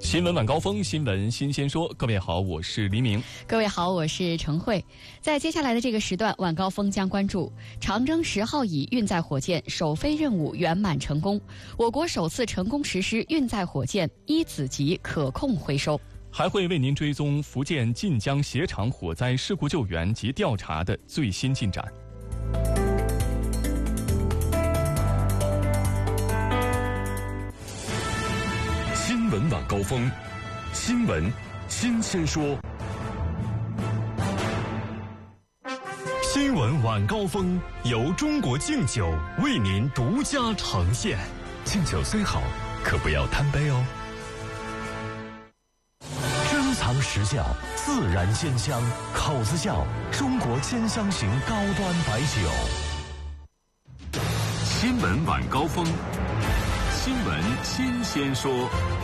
新闻晚高峰，新闻新鲜说。各位好，我是黎明。 各位好，我是程慧。在接下来的这个时段，晚高峰将关注长征10号乙运载火箭首飞任务圆满成功，我国首次成功实施运载火箭一子级可控回收。 还会为您追踪福建晋江鞋厂火灾事故救援及调查的最新进展。 新闻晚高峰，新闻新鲜说。新闻晚高峰由中国敬酒为您独家呈现。敬酒虽好，可不要贪杯哦。珍藏实窖，自然鲜香，口子窖，中国鲜香型高端白酒。新闻晚高峰，新闻新鲜说。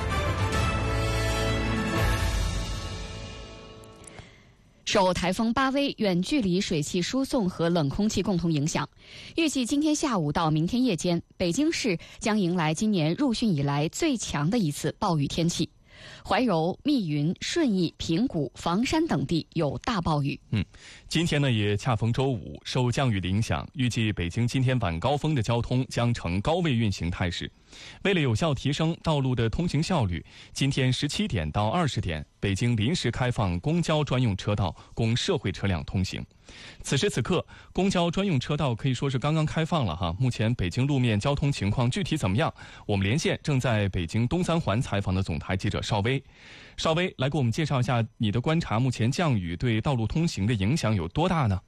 受台风巴威远距离水汽输送和冷空气共同影响，预计今天下午到明天夜间，北京市将迎来今年入汛以来最强的一次暴雨天气。怀柔、密云、顺义、平谷、房山等地有大暴雨。 今天呢也恰逢周五，受降雨的影响，预计北京今天晚高峰的交通将呈高位运行态势。为了有效提升道路的通行效率，今天17点到20点，北京临时开放公交专用车道供社会车辆通行。此时此刻，公交专用车道可以说是刚刚开放了哈。目前北京路面交通情况具体怎么样？我们连线正在北京东三环采访的总台记者邵薇。邵薇，来给我们介绍一下你的观察，目前降雨对道路通行的影响有多大呢？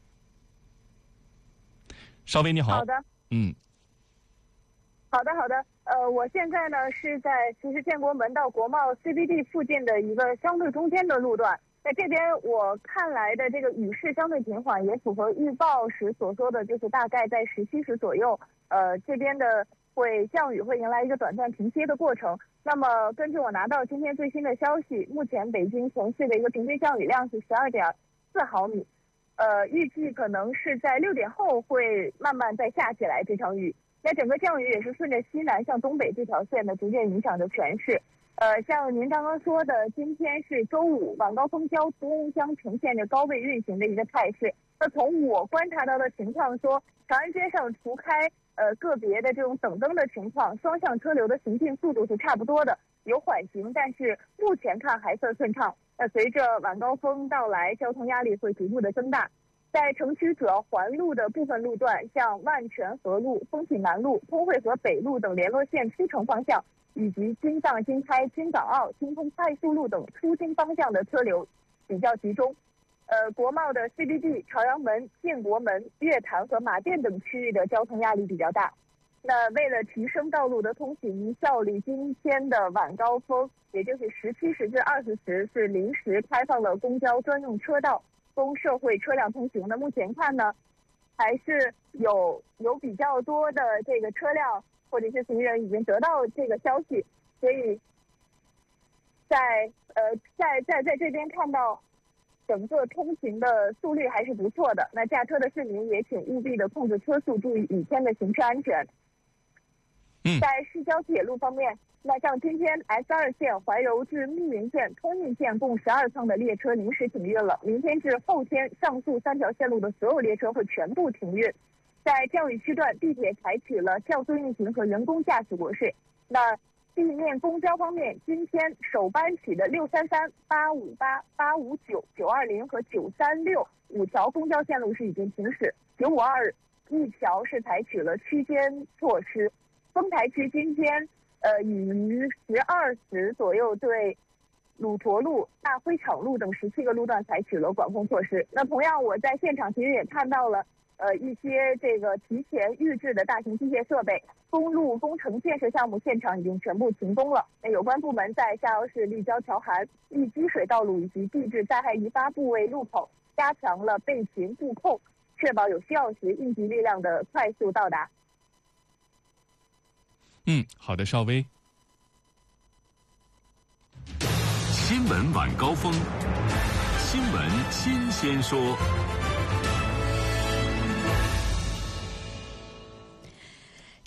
邵薇你好。 好的。好的。我现在呢是在其实建国门到国贸 CBD 附近的一个相对中间的路段。在这边我看来的这个雨势相对平缓，也符合预报时所说的，就是大概在17时左右，这边的降雨会迎来一个短暂停歇的过程。那么根据我拿到今天最新的消息，目前北京城市的一个平均降雨量是12.4毫米，预计可能是在6点后会慢慢再下起来这场雨。那整个降雨也是顺着西南向东北这条线的逐渐影响着全市。像您刚刚说的，今天是周五，晚高峰交通将呈现着高位运行的一个态势。那从我观察到的情况说，长安街上除开个别的这种等灯的情况，双向车流的行进速度是差不多的，有缓行，但是目前看还算顺畅。随着晚高峰到来，交通压力会逐步的增大。在城区主要环路的部分路段，像万泉河路、丰体南路、通惠河北路等联络线出城方向，以及京藏、京开、京港澳、京通快速路等出京方向的车流比较集中。国贸的 CBD、朝阳门、建国门、月坛和马甸等区域的交通压力比较大。那为了提升道路的通行效率，今天的晚高峰，也就是17时至20时，是临时开放了公交专用车道供社会车辆通行的。目前看呢，还是有比较多的这个车辆或者是行人已经得到这个消息，所以在这边看到整个通行的速率还是不错的。那驾车的市民也请务必的控制车速，注意雨天的行车安全。在市郊铁路方面，那像今天 S2 线怀柔至密云线、通义线共12趟的列车临时停运了。明天至后天，上述3条线路的所有列车会全部停运。在降雨区段，地铁采取了较速运行和人工驾驶模式。那地面公交方面，今天首班起的633、858、859、920和936 5条公交线路是已经停驶，952一条是采取了区间措施。丰台区今天已于12时左右对鲁驼路、大灰厂路等17个路段采取了管控措施。那同样，我在现场其实也看到了一些这个提前预制的大型机械设备。公路工程建设项目现场已经全部停工了。那有关部门在下游市立交桥涵、易积水道路以及地质灾害疑发部位路口加强了备勤布控，确保有需要时应急力量的快速到达。 好的，邵薇。 新闻晚高峰，新闻新鲜说。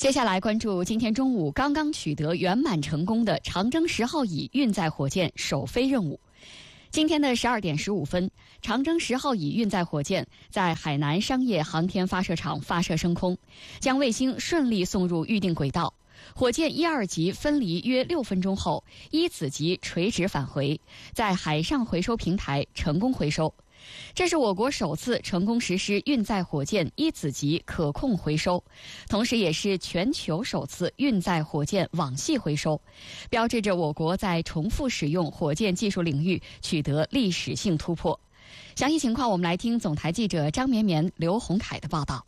接下来关注今天中午刚刚取得圆满成功的长征10号乙运载火箭首飞任务。今天的12点15分，长征10号乙运载火箭在海南商业航天发射场发射升空，将卫星顺利送入预定轨道。火箭1、2级分离约6分钟后，1子级垂直返回，在海上回收平台成功回收。这是我国首次成功实施运载火箭1子级可控回收，同时也是全球首次运载火箭网系回收，标志着我国在重复使用火箭技术领域取得历史性突破。详细情况我们来听总台记者张绵绵、刘洪凯的报道。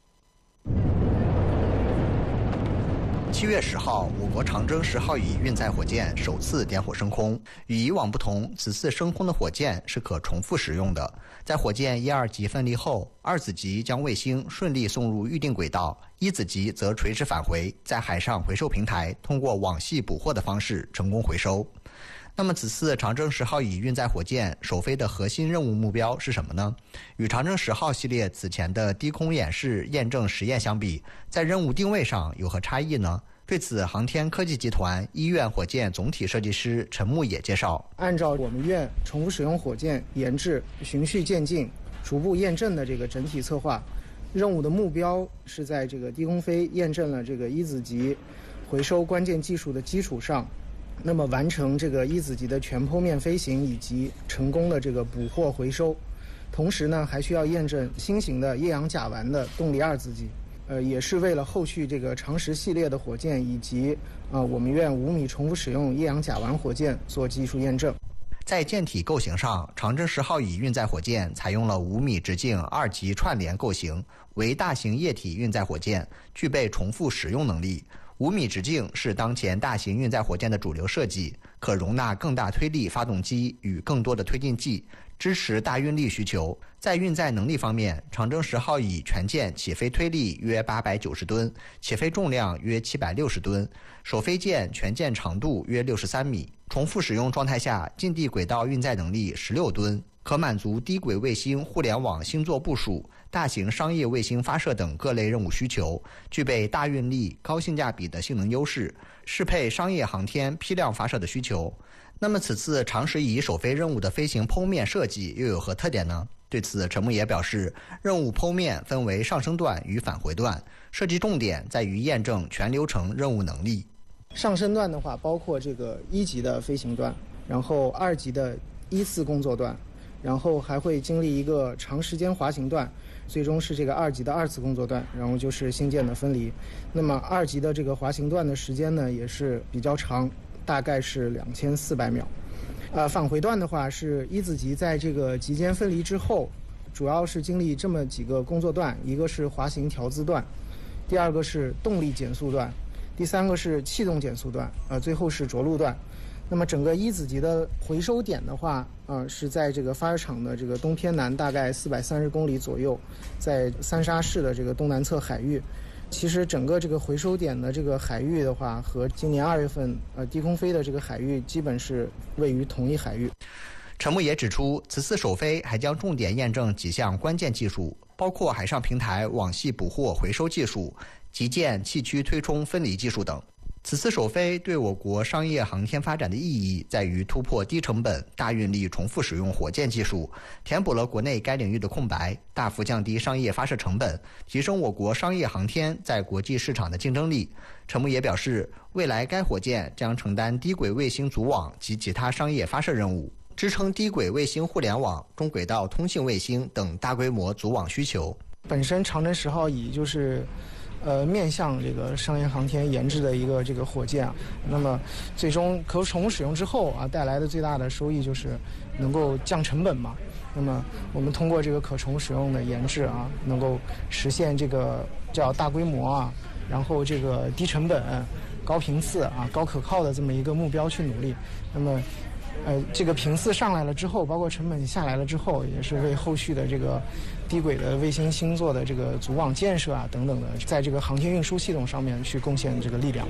7月10号，我国长征10号乙运载火箭首次点火升空。与以往不同，此次升空的火箭是可重复使用的。在火箭1、2级分离后，2子级将卫星顺利送入预定轨道，1子级则垂直返回，在海上回收平台通过网系捕获的方式成功回收。那么此次长征10号乙运载火箭首飞的核心任务目标是什么呢？与长征10号系列此前的低空演示验证实验相比，在任务定位上有何差异呢？对此，航天科技集团医院火箭总体设计师陈牧野介绍， 按照我们院重复使用火箭研制、循序渐进、逐步验证的这个整体策划，任务的目标是在这个低空飞验证了这个1子级回收关键技术的基础上，那么完成这个1子级的全剖面飞行以及成功的这个捕获回收。同时呢，还需要验证新型的液氧甲烷的动力2子级，也是为了后续这个长10系列的火箭以及我们院5米重复使用液氧甲烷火箭做技术验证。 在舰体构型上，长征10号乙运载火箭采用了5米直径2级串联构型，为大型液体运载火箭，具备重复使用能力。5米直径是当前大型运载火箭的主流设计，可容纳更大推力发动机与更多的推进剂，支持大运力需求。在运载能力方面，长征10号乙全舰起飞推力约890吨，起飞重量约760吨，首飞舰全舰长度约63米，重复使用状态下近地轨道运载能力16吨，可满足低轨卫星互联网星座部署、大型商业卫星发射等各类任务需求，具备大运力、高性价比的性能优势，适配商业航天批量发射的需求。那么此次长10乙首飞任务的飞行剖面设计又有何特点呢？对此，陈牧野表示，任务剖面分为上升段与返回段，设计重点在于验证全流程任务能力。 上升段的话，包括这个1级的飞行段，然后2级的依次工作段，然后还会经历一个长时间滑行段，最终是这个2级的2次工作段，然后就是星舰的分离。那么2级的这个滑行段的时间呢，也是比较长，大概是2400秒。返回段的话是1子级在这个级间分离之后，主要是经历这么几个工作段，一个是滑行调姿段，第二个是动力减速段，第三个是气动减速段，最后是着陆段。那么整个1子级的回收点的话，是在这个发射场的这个东偏南大概430公里左右，在三沙市的这个东南侧海域。其实整个这个回收点的这个海域的话，和今年2月份低空飞的这个海域基本是位于同一海域。 陈牧也指出，此次首飞还将重点验证几项关键技术，包括海上平台网系捕获回收技术、极舰气驱推冲分离技术等。此次首飞对我国商业航天发展的意义在于突破低成本、大运力重复使用火箭技术，填补了国内该领域的空白，大幅降低商业发射成本，提升我国商业航天在国际市场的竞争力。陈牧也表示，未来该火箭将承担低轨卫星组网及其他商业发射任务，支撑低轨卫星互联网、中轨道通信卫星等大规模组网需求。 本身长征10号乙就是面向这个商业航天研制的一个这个火箭，那么最终可重复使用之后带来的最大的收益就是能够降成本嘛。那么我们通过这个可重复使用的研制能够实现这个叫大规模然后这个低成本、高频次高可靠的这么一个目标去努力。那么这个频次上来了之后，包括成本下来了之后，也是为后续的这个低轨的卫星星座的这个组网建设等等的，在这个航天运输系统上面去贡献这个力量。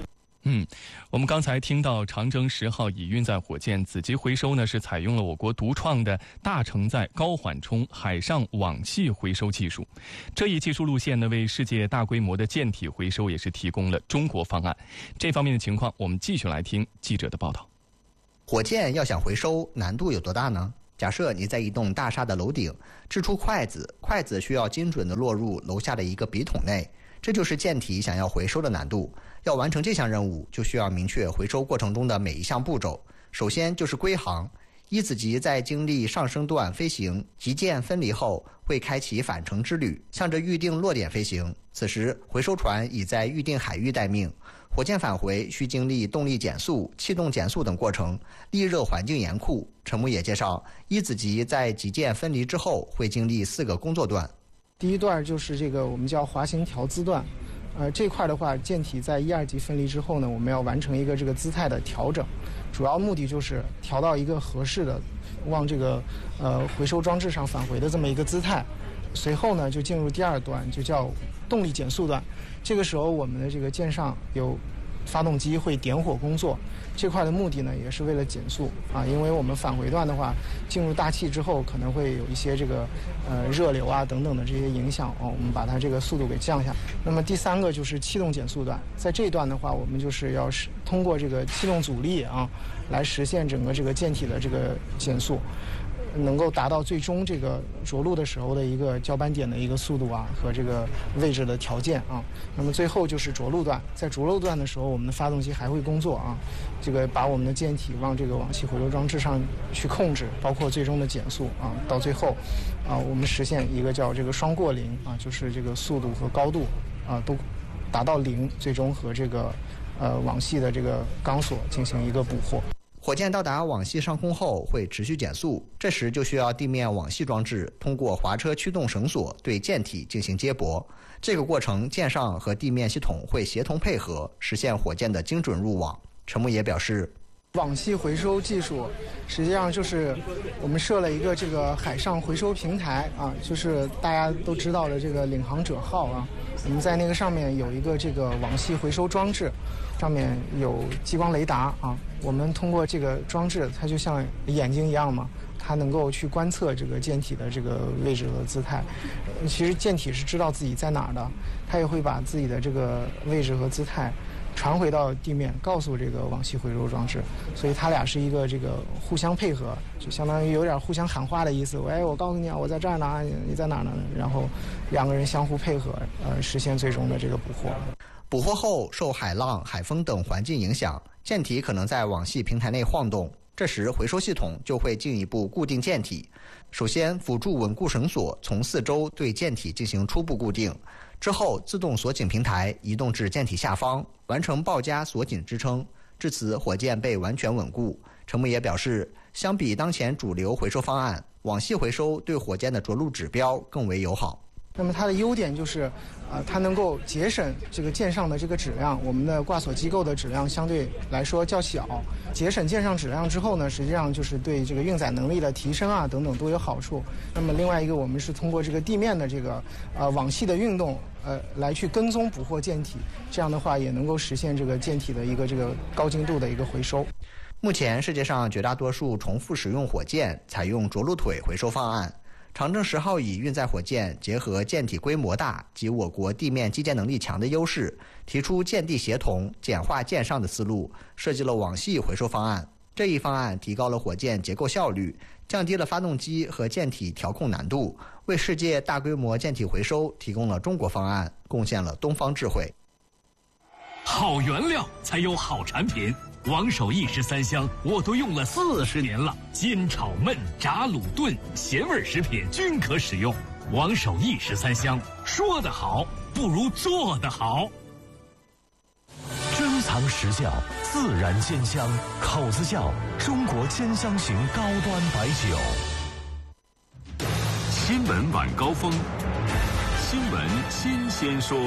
我们刚才听到长征10号乙运载火箭子机回收呢，是采用了我国独创的大承载高缓冲海上网系回收技术。这一技术路线呢，为世界大规模的舰体回收也是提供了中国方案。这方面的情况，我们继续来听记者的报道。 火箭要想回收，难度有多大呢？假设你在一栋大厦的楼顶掷出筷子，筷子需要精准地落入楼下的一个笔筒内，这就是舰体想要回收的难度。要完成这项任务，就需要明确回收过程中的每一项步骤。首先就是归航，一子级在经历上升段飞行，级舰分离后会开启返程之旅，向着预定落点飞行。此时回收船已在预定海域待命。火箭返回需经历动力减速、气动减速等过程，利热环境严酷。陈木也介绍，一子级在级舰分离之后会经历4个工作段。 第一段就是这个我们叫滑行调姿段，这块的话，舰体在1、2级分离之后呢，我们要完成一个这个姿态的调整，主要目的就是调到一个合适的往这个回收装置上返回的这么一个姿态。随后呢，就进入第2段，就叫动力减速段。这个时候，我们的这个舰上有发动机会点火工作，这块的目的呢，也是为了减速啊，因为我们返回段的话，进入大气之后，可能会有一些这个热流啊等等的这些影响哦，我们把它这个速度给降下。那么第3个就是气动减速段，在这一段的话，我们就是要通过这个气动阻力啊，来实现整个这个舰体的这个减速，能够达到最终这个着陆的时候的一个交班点的一个速度啊和这个位置的条件啊。那么最后就是着陆段，在着陆段的时候，我们的发动机还会工作啊，这个把我们的舰体往这个网系回收装置上去控制，包括最终的减速啊，到最后啊，我们实现一个叫这个双过0啊，就是这个速度和高度啊都达到0，最终和这个网系的这个钢索进行一个捕获。 火箭到达网系上空后会持续减速，这时就需要地面网系装置通过滑车驱动绳索对舰体进行接驳。这个过程舰上和地面系统会协同配合，实现火箭的精准入网。陈木也表示， 网系回收技术实际上就是我们设了一个这个海上回收平台啊，就是大家都知道的这个领航者号啊，我们在那个上面有一个这个网系回收装置，上面有激光雷达啊，我们通过这个装置，它就像眼睛一样嘛，它能够去观测这个舰体的这个位置和姿态。其实舰体是知道自己在哪儿的，它也会把自己的这个位置和姿态传回到地面，告诉这个网系回收装置，所以它俩是一个这个互相配合，就相当于有点互相喊话的意思。我告诉你啊，我在这儿呢，你在哪儿呢？然后2个人相互配合，实现最终的这个捕获。 捕获后受海浪、海风等环境影响，舰体可能在网系平台内晃动，这时回收系统就会进一步固定舰体。首先，辅助稳固绳索从4周对舰体进行初步固定，之后自动锁紧平台移动至舰体下方，完成抱夹锁紧支撑。至此，火箭被完全稳固。陈木也表示，相比当前主流回收方案，网系回收对火箭的着陆指标更为友好。 那么它的优点就是，它能够节省这个舰上的这个质量，我们的挂锁机构的质量相对来说较小，节省舰上质量之后呢，实际上就是对这个运载能力的提升啊等等都有好处。那么另外一个，我们是通过这个地面的这个网系的运动，来去跟踪捕获舰体，这样的话也能够实现这个舰体的一个这个高精度的一个回收。 目前世界上绝大多数重复使用火箭采用着陆腿回收方案。长征10号乙运载火箭结合舰体规模大及我国地面基建能力强的优势，提出舰地协同、简化舰上的思路，设计了网系回收方案。这一方案提高了火箭结构效率，降低了发动机和舰体调控难度，为世界大规模舰体回收提供了中国方案，贡献了东方智慧。 好原料才有好产品。王守义13香我都用了40年了，煎炒焖炸卤炖咸味食品均可使用。王守义13香，说得好不如做得好。珍藏实窖，自然鲜香，口子窖中国煎香型高端白酒。新闻晚高峰，新闻新鲜说。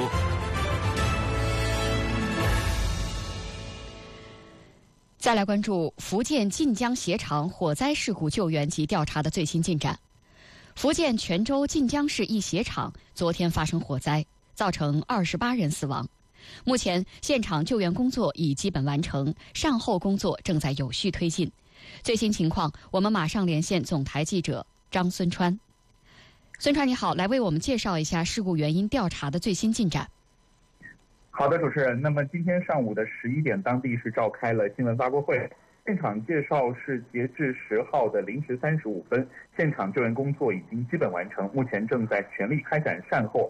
再来关注福建晋江鞋厂火灾事故救援及调查的最新进展。福建泉州晋江市一鞋厂昨天发生火灾，造成28人死亡。 目前现场救援工作已基本完成，善后工作正在有序推进。最新情况，我们马上连线总台记者张孙川。孙川你好，来为我们介绍一下事故原因调查的最新进展。 好的，主持人。那么今天上午的11点，当地是召开了新闻发布会。现场介绍是，截至10号的0时35分，现场救援工作已经基本完成，目前正在全力开展善后